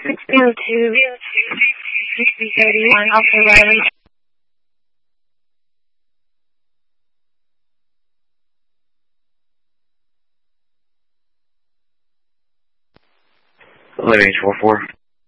02 6031 Officer Riley. H44.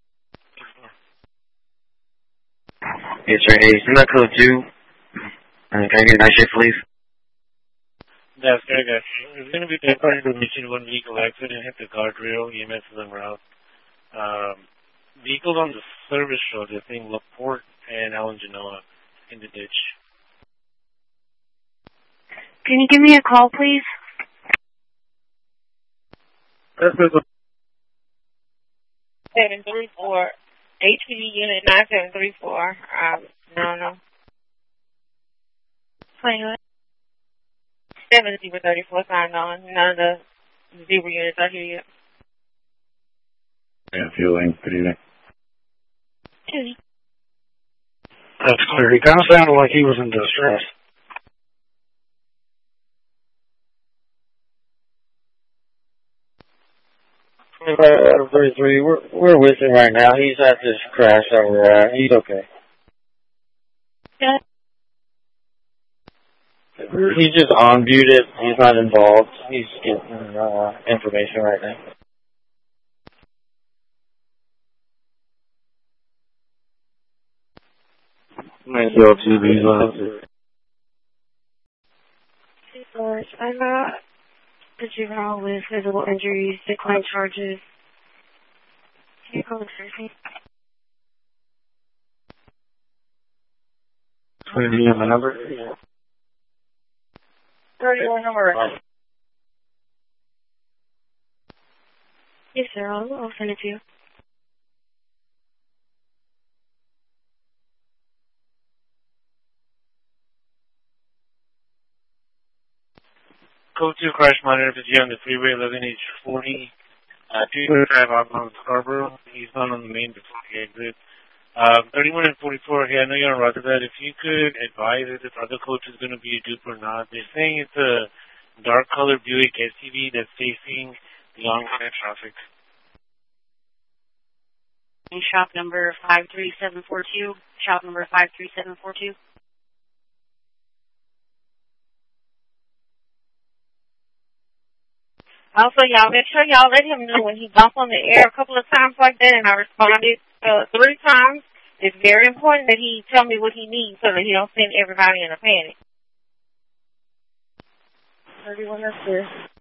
Yes, sir. Hey, send that code 2. Can I get night shift, please? That's very good. It's going to be dead part information. One vehicle accident hit the guardrail. EMS is en route. Vehicles on the service road, I think LaPorte and Alan Genoa in the ditch. Can you give me a call, please? That's good. 734 HPD unit 9734. No. 7034 signed on. None of the zebra units are here yet. Yeah, fueling. Good evening. That's clear. He kind of sounded like he was in distress. Out of 33, we're with him right now. He's at this crash that we're at. He's okay. Yeah. He's just on muted. He's not involved. He's getting information right now. Might go to these ones. I got the juvenile with physical injuries, declined charges. Can you call the person? Do you have a number? 31 number. Yes, sir. I'll send it to you. Code 2 crash monitor to G on the freeway 11H40. 225 outbound Scarborough. He's not on the main before the exit. 31 and 44. Hey, I know you're on route to that. If you could advise if this other coach is going to be a dupe or not. They're saying it's a dark colored Buick SUV that's facing the oncoming traffic. Shop number 53742. Shop number 53742. Also, y'all, make sure y'all let him know when he bumps on the air a couple of times like that, and I responded 3 times. It's very important that he tell me what he needs so that he don't send everybody in a panic. 31 is clear.